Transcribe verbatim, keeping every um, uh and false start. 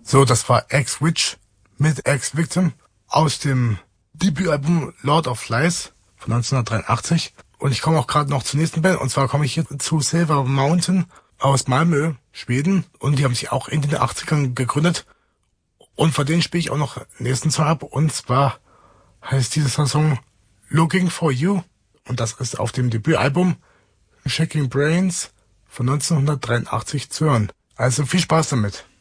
So, das war Ex-Witch mit Ex-Victim aus dem Debütalbum Lord of Lies von neunzehnhundertdreiundachtzig. Und ich komme auch gerade noch zur nächsten Band. Und zwar komme ich hier zu Silver Mountain aus Malmö, Schweden. Und die haben sich auch in den achtzigern gegründet. Und von denen spiele ich auch noch nächsten Song ab. Und zwar heißt dieser Song Looking for You. Und das ist auf dem Debütalbum Shaking Brains von neunzehnhundertdreiundachtzig zu hören. Also viel Spaß damit.